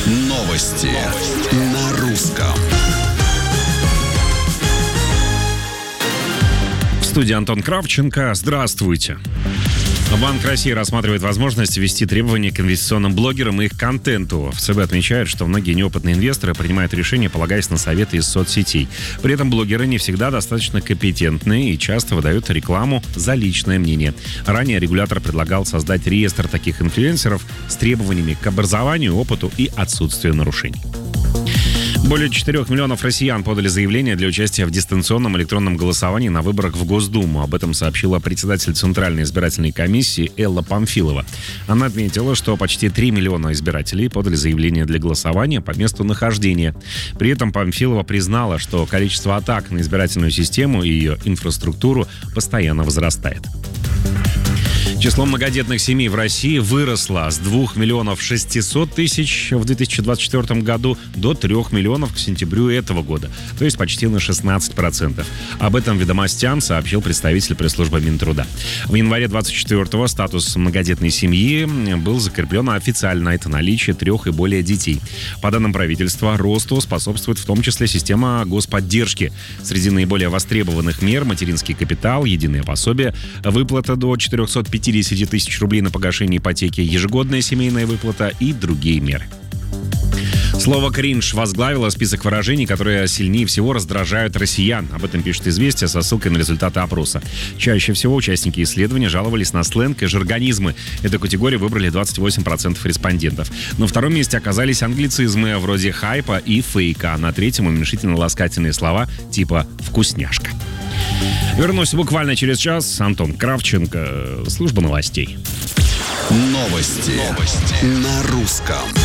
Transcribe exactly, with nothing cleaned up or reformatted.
Новости на русском. В студии Антон Кравченко. Здравствуйте. Банк России рассматривает возможность ввести требования к инвестиционным блогерам и их контенту. В ЦБ отмечают, что многие неопытные инвесторы принимают решения, полагаясь на советы из соцсетей. При этом блогеры не всегда достаточно компетентны и часто выдают рекламу за личное мнение. Ранее регулятор предлагал создать реестр таких инфлюенсеров с требованиями к образованию, опыту и отсутствию нарушений. Более четырех миллионов россиян подали заявление для участия в дистанционном электронном голосовании на выборах в Госдуму. Об этом сообщила председатель Центральной избирательной комиссии Элла Памфилова. Она отметила, что почти три миллиона избирателей подали заявление для голосования по месту нахождения. При этом Памфилова признала, что количество атак на избирательную систему и ее инфраструктуру постоянно возрастает. Число многодетных семей в России выросло с двух миллионов шестисот тысяч в две тысячи двадцать четвёртом году до трёх миллионов к сентябрю этого года, то есть почти на шестнадцать процентов. Об этом «Ведомостям» сообщил представитель пресс-службы Минтруда. В январе двадцать четвёртого статус многодетной семьи был закреплен официально. Это наличие трех и более детей. По данным правительства, росту способствует в том числе система господдержки. Среди наиболее востребованных мер — материнский капитал, единое пособие, выплата до четырехсот пятидесяти тысяч рублей на погашение ипотеки, ежегодная семейная выплата и другие меры. Слово «кринж» возглавило список выражений, которые сильнее всего раздражают россиян. Об этом пишет «Известия» со ссылкой на результаты опроса. Чаще всего участники исследования жаловались на сленг и жаргонизмы. Эту категорию выбрали двадцать восемь процентов респондентов. На втором месте оказались англицизмы вроде «хайпа» и «фейка». На третьем уменьшительно-ласкательные слова типа «вкусняшка». Вернусь буквально через час. Антон Кравченко, служба новостей. Новости, Новости. на русском.